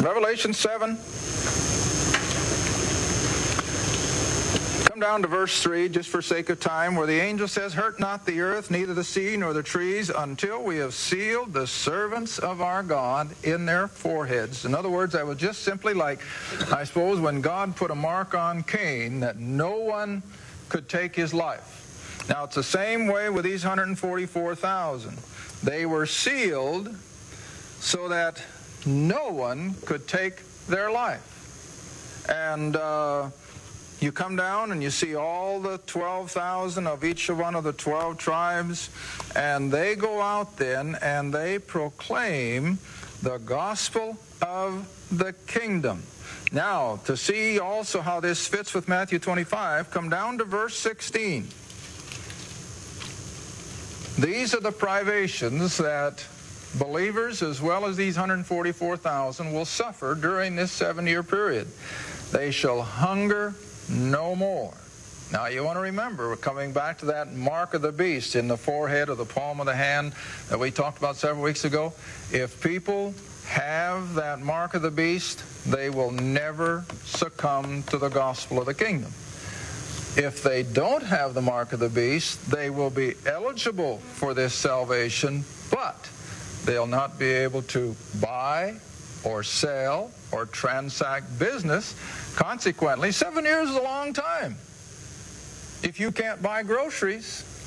Revelation 7. Come down to verse 3, just for sake of time, where the angel says, "Hurt not the earth, neither the sea, nor the trees, until we have sealed the servants of our God in their foreheads." In other words, that was just simply like, I suppose, when God put a mark on Cain that no one could take his life. Now, it's the same way with these 144,000. They were sealed so that no one could take their life. And you come down and you see all the 12,000 of each one of the 12 tribes, and they go out then and they proclaim the gospel of the kingdom. Now, to see also how this fits with Matthew 25, come down to verse 16. These are the privations that believers, as well as these 144,000, will suffer during this 7-year period. They shall hunger no more. Now, you want to remember, we're coming back to that mark of the beast in the forehead or the palm of the hand that we talked about several weeks ago. If people have that mark of the beast, they will never succumb to the gospel of the kingdom. If they don't have the mark of the beast, they will be eligible for this salvation, but they'll not be able to buy or sell or transact business. Consequently, 7 years is a long time. If you can't buy groceries,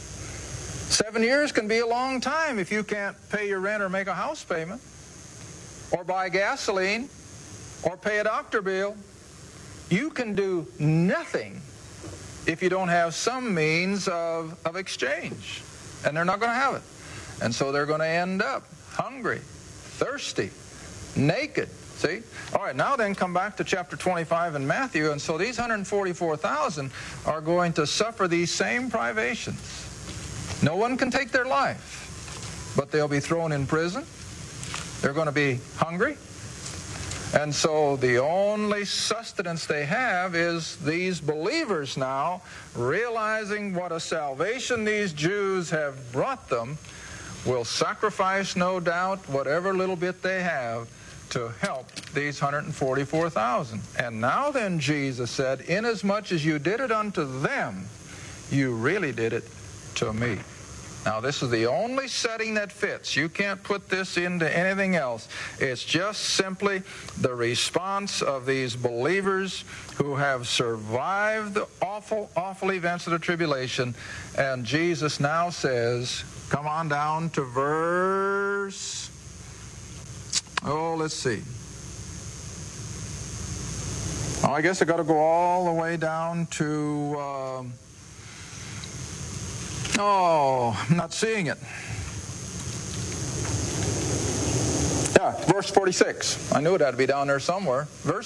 7 years can be a long time if you can't pay your rent or make a house payment, or buy gasoline, or pay a doctor bill. You can do nothing if you don't have some means of exchange. And they're not going to have it. And so they're going to end up hungry, thirsty, naked. See? All right, now then come back to chapter 25 in Matthew. And so these 144,000 are going to suffer these same privations. No one can take their life, but they'll be thrown in prison. They're going to be hungry. And so the only sustenance they have is these believers now, realizing what a salvation these Jews have brought them, will sacrifice, no doubt, whatever little bit they have to help these 144,000. And now then, Jesus said, "Inasmuch as you did it unto them, you really did it to me." Now, this is the only setting that fits. You can't put this into anything else. It's just simply the response of these believers who have survived the awful, awful events of the tribulation. And Jesus now says, come on down to verse... let's see. I guess I got to go all the way down to... I'm not seeing it. Yeah, verse 46. I knew it had to be down there somewhere. Verse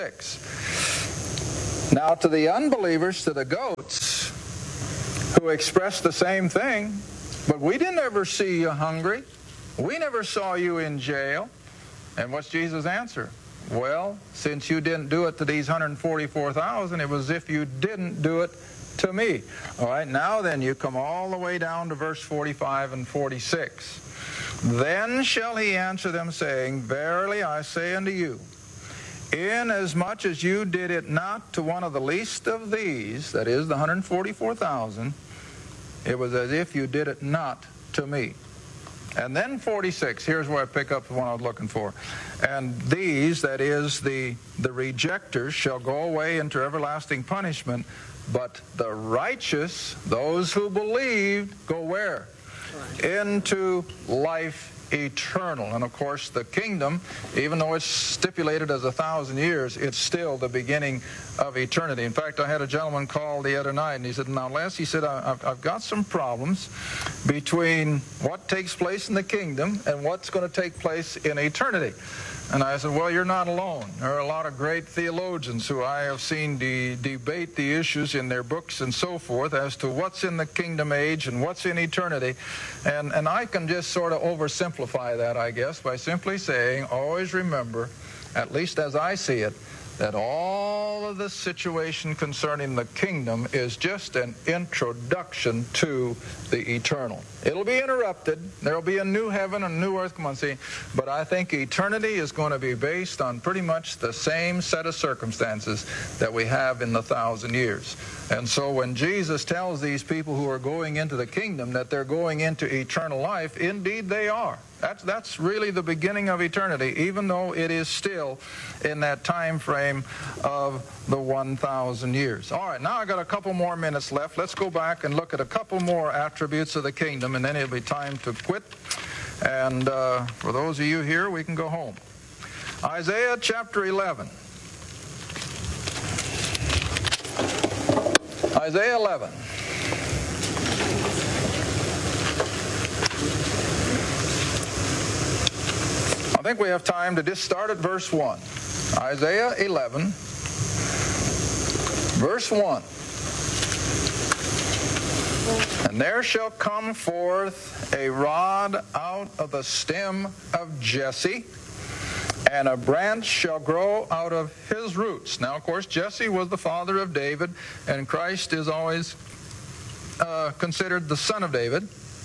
46. Now to the unbelievers, to the goats, who expressed the same thing, but we didn't ever see you hungry. We never saw you in jail. And what's Jesus' answer? Well, since you didn't do it to these 144,000, it was as if you didn't do it to me. All right, now then you come all the way down to verse 45 and 46. Then shall he answer them, saying, Verily I say unto you, inasmuch as you did it not to one of the least of these, that is the 144,000, it was as if you did it not to me. And then 46, here's where I pick up the one I was looking for. And these, that is the rejectors, shall go away into everlasting punishment, but the righteous, those who believed, go where? Into life eternal. And of course the kingdom, even though it's stipulated as 1,000 years, it's still the beginning of eternity. In fact, I had a gentleman call the other night and he said, now Les, he said, I've got some problems between what takes place in the kingdom and what's going to take place in eternity. And I said, well, you're not alone. There are a lot of great theologians who I have seen debate the issues in their books and so forth as to what's in the kingdom age and what's in eternity. And I can just sort of oversimplify that, I guess, by simply saying, always remember, at least as I see it, that all of the situation concerning the kingdom is just an introduction to the eternal. It'll be interrupted. There'll be a new heaven and a new earth, come on, see. But I think eternity is going to be based on pretty much the same set of circumstances that we have in the 1,000 years. And so when Jesus tells these people who are going into the kingdom that they're going into eternal life, indeed they are. That's really the beginning of eternity, even though it is still in that time frame of the 1,000 years. All right, now I got a couple more minutes left. Let's go back and look at a couple more attributes of the kingdom, and then it'll be time to quit. And for those of you here, we can go home. Isaiah chapter 11. Isaiah 11. I think we have time to just start at verse 1. Isaiah 11, verse 1. And there shall come forth a rod out of the stem of Jesse, and a branch shall grow out of his roots. Now, of course, Jesse was the father of David, and Christ is always considered the son of David.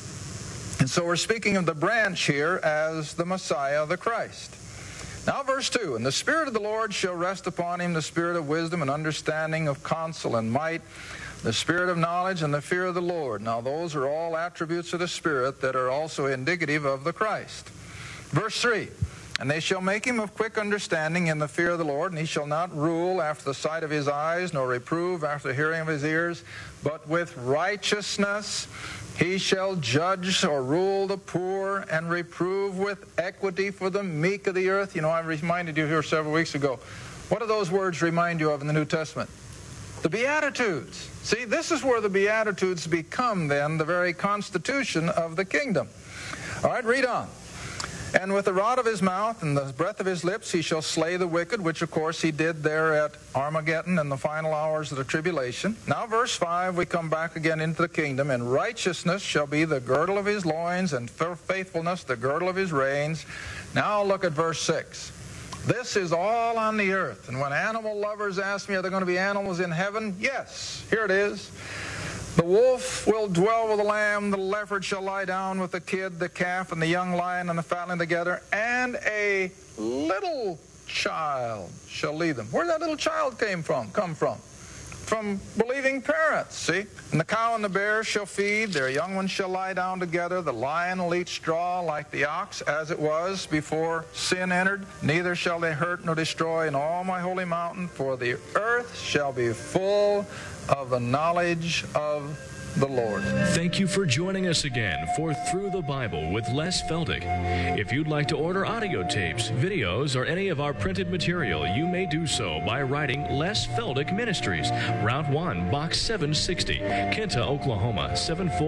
And so we're speaking of the branch here as the Messiah, the Christ. Now verse 2, and the Spirit of the Lord shall rest upon him, the Spirit of wisdom and understanding, of counsel and might, the Spirit of knowledge and the fear of the Lord. Now those are all attributes of the Spirit that are also indicative of the Christ. Verse 3, and they shall make him of quick understanding in the fear of the Lord, and he shall not rule after the sight of his eyes, nor reprove after the hearing of his ears, but with righteousness he shall judge or rule the poor, and reprove with equity for the meek of the earth. You know, I reminded you here several weeks ago. What do those words remind you of in the New Testament? The Beatitudes. See, this is where the Beatitudes become then the very constitution of the kingdom. All right, read on. And with the rod of his mouth and the breath of his lips he shall slay the wicked, which of course he did there at Armageddon in the final hours of the tribulation. Now verse 5, we come back again into the kingdom. And righteousness shall be the girdle of his loins, and faithfulness the girdle of his reins. Now look at verse 6. This is all on the earth. And when animal lovers ask me, are there going to be animals in heaven? Yes, here it is. The wolf will dwell with the lamb, the leopard shall lie down with the kid, the calf, and the young lion and the fatling together, and a little child shall lead them. Where did that little child come from? From believing parents, see? And the cow and the bear shall feed, their young ones shall lie down together, the lion will eat straw like the ox, as it was before sin entered. Neither shall they hurt nor destroy in all my holy mountain, for the earth shall be full of the knowledge of the Lord. Thank you for joining us again for Through the Bible with Les Feldick. If you'd like to order audio tapes, videos, or any of our printed material, you may do so by writing Les Feldick Ministries, Route 1, Box 760, Kinta, Oklahoma,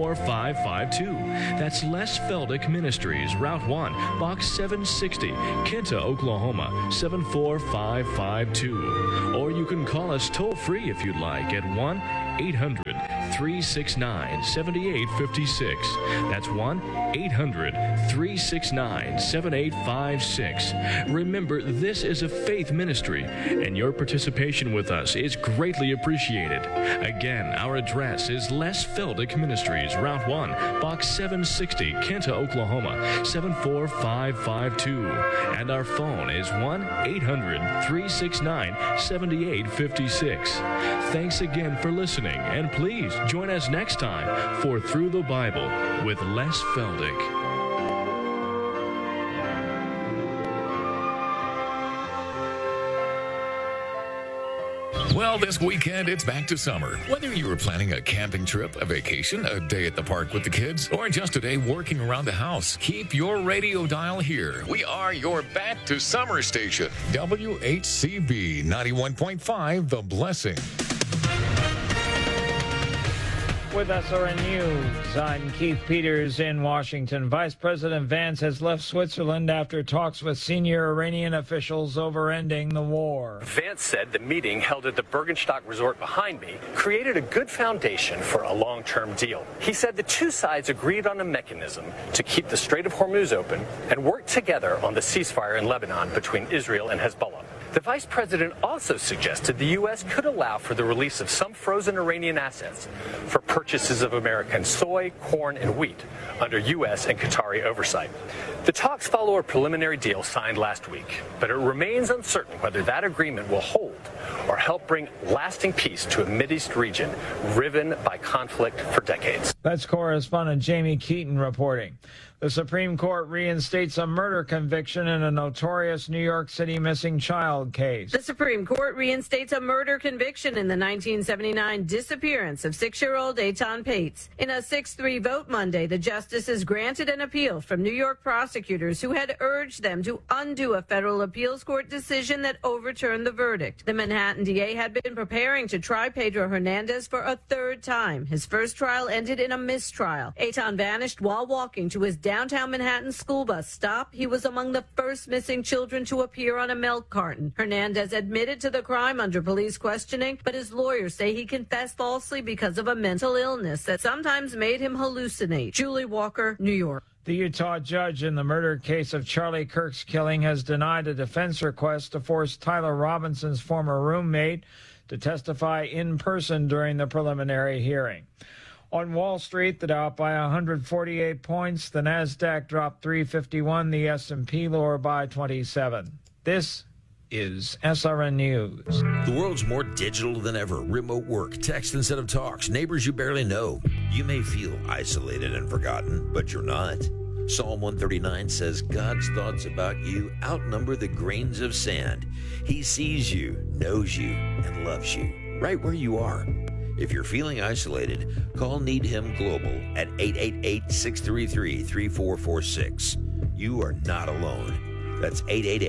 74552. That's Les Feldick Ministries, Route 1, Box 760, Kinta, Oklahoma, 74552. Or you can call us toll-free if you'd like at 1-800-369-7856. That's 1-800-369-7856. Remember, this is a faith ministry, and your participation with us is greatly appreciated. Again, our address is Les Feldick Ministries, Route 1, Box 760, Kinta, Oklahoma, 74552. And our phone is 1-800-369-7856. Thanks again for listening, and please join us next time for Through the Bible with Les Feldick. Well, this weekend, it's back to summer. Whether you were planning a camping trip, a vacation, a day at the park with the kids, or just a day working around the house, keep your radio dial here. We are your Back to Summer station. WHCB 91.5, The Blessing. With SRN News, I'm Keith Peters in Washington. Vice President Vance has left Switzerland after talks with senior Iranian officials over ending the war. Vance said the meeting held at the Bergenstock Resort behind me created a good foundation for a long-term deal. He said the two sides agreed on a mechanism to keep the Strait of Hormuz open and work together on the ceasefire in Lebanon between Israel and Hezbollah. The vice president also suggested the U.S. could allow for the release of some frozen Iranian assets for purchases of American soy, corn, and wheat under U.S. and Qatari oversight. The talks follow a preliminary deal signed last week, but it remains uncertain whether that agreement will hold or help bring lasting peace to a Mideast region riven by conflict for decades. That's correspondent Jamie Keaton reporting. The Supreme Court reinstates a murder conviction in a notorious New York City missing child case. The Supreme Court reinstates a murder conviction in the 1979 disappearance of 6-year-old Eitan Pates. In a 6-3 vote Monday, the justices granted an appeal from New York prosecutors who had urged them to undo a federal appeals court decision that overturned the verdict. The Manhattan DA had been preparing to try Pedro Hernandez for a third time. His first trial ended in a mistrial. Eitan vanished while walking to his downtown Manhattan school bus stop. He was among the first missing children to appear on a milk carton. Hernandez admitted to the crime under police questioning, but his lawyers say he confessed falsely because of a mental illness that sometimes made him hallucinate. Julie Walker, New York. The Utah judge in the murder case of Charlie Kirk's killing has denied a defense request to force Tyler Robinson's former roommate to testify in person during the preliminary hearing. On Wall Street, the Dow up by 148 points. The Nasdaq dropped 351. The S&P lower by 27. This is SRN News. The world's more digital than ever. Remote work, text instead of talks, neighbors you barely know. You may feel isolated and forgotten, but you're not. Psalm 139 says God's thoughts about you outnumber the grains of sand. He sees you, knows you, and loves you right where you are. If you're feeling isolated, call Need Him Global at 888-633-3446. You are not alone. That's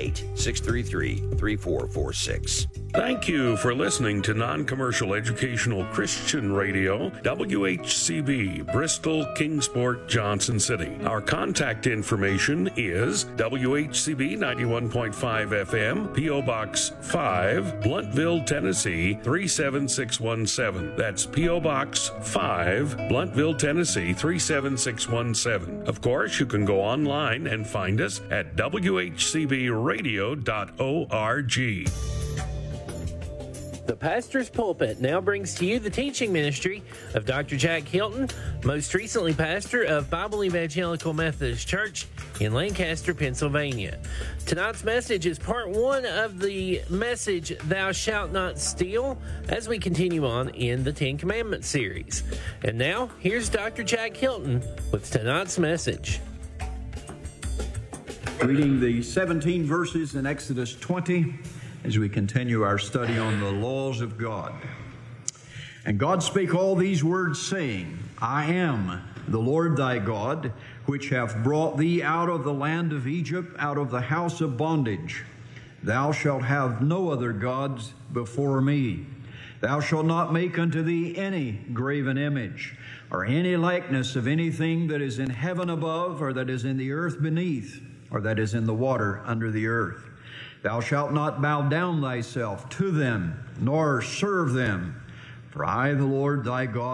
888-633-3446. Thank you for listening to Non-Commercial Educational Christian Radio, WHCB, Bristol, Kingsport, Johnson City. Our contact information is WHCB 91.5 FM, P.O. Box 5, Blountville, Tennessee 37617. That's P.O. Box 5, Blountville, Tennessee 37617. Of course, you can go online and find us at WHCBradio.org. The Pastor's Pulpit now brings to you the teaching ministry of Dr. Jack Hilton, most recently pastor of Bible Evangelical Methodist Church in Lancaster, Pennsylvania. Tonight's message is part 1 of the message, Thou Shalt Not Steal, as we continue on in the Ten Commandments series. And now, here's Dr. Jack Hilton with tonight's message. Reading the 17 verses in Exodus 20 as we continue our study on the laws of God. And God spake all these words, saying, I am the Lord thy God, which hath brought thee out of the land of Egypt, out of the house of bondage. Thou shalt have no other gods before me. Thou shalt not make unto thee any graven image, or any likeness of anything that is in heaven above, or that is in the earth beneath, or that is in the water under the earth. Thou shalt not bow down thyself to them, nor serve them. For I, the Lord thy God,